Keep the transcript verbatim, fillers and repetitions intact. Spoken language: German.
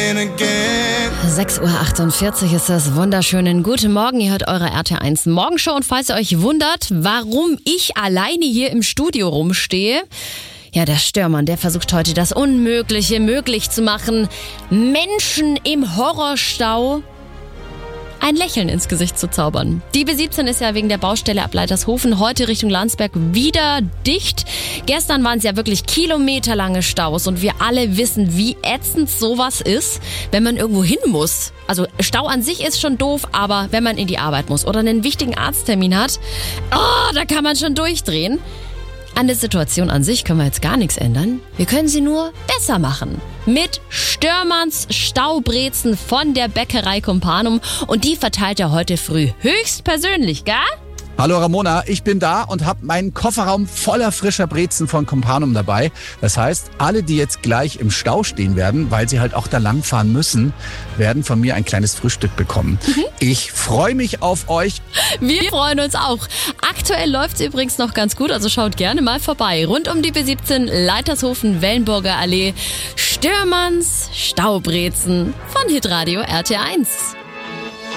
sechs Uhr achtundvierzig ist das. Wunderschönen guten Morgen. Ihr hört eure R T eins Morgenshow. Und falls ihr euch wundert, warum ich alleine hier im Studio rumstehe, ja, der Störmann, der versucht heute das Unmögliche möglich zu machen. Menschen im Horrorstau ein Lächeln ins Gesicht zu zaubern. Die B siebzehn ist ja wegen der Baustelle ab Leitershofen heute Richtung Landsberg wieder dicht. Gestern waren es ja wirklich kilometerlange Staus und wir alle wissen, wie ätzend sowas ist, wenn man irgendwo hin muss. Also Stau an sich ist schon doof, aber wenn man in die Arbeit muss oder einen wichtigen Arzttermin hat, oh, da kann man schon durchdrehen. An der Situation an sich können wir jetzt gar nichts ändern. Wir können sie nur besser machen. Mit Störmanns Staubrezen von der Bäckerei Companum. Und die verteilt er heute früh höchstpersönlich, gell? Hallo Ramona, ich bin da und habe meinen Kofferraum voller frischer Brezen von Companum dabei. Das heißt, alle, die jetzt gleich im Stau stehen werden, weil sie halt auch da langfahren müssen, werden von mir ein kleines Frühstück bekommen. Mhm. Ich freue mich auf euch. Wir freuen uns auch. Aktuell läuft's übrigens noch ganz gut, also schaut gerne mal vorbei. Rund um die B siebzehn, Leitershofen, Wellenburger Allee, Störmanns Staubrezen von Hitradio R T eins.